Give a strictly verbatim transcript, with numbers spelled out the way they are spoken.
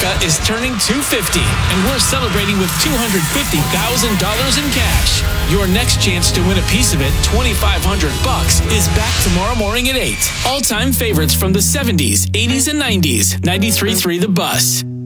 America is turning two hundred fifty, and we're celebrating with two hundred fifty thousand dollars in cash. Your next chance to win a piece of it, twenty-five hundred bucks, is back tomorrow morning at eight. All-time favorites from the seventies, eighties, and nineties. ninety-three point three The Bus.